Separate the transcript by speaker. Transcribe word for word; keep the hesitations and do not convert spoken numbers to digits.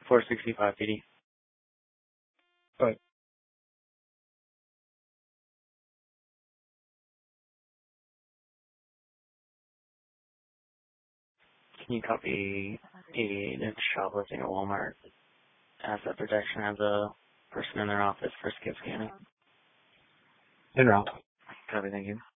Speaker 1: four sixty-five P D.
Speaker 2: But
Speaker 1: Can you copy eighty-eight inch shoplifting at Walmart? Asset protection has a person in their office for skip scanning.
Speaker 2: en route.
Speaker 1: Copy, thank you.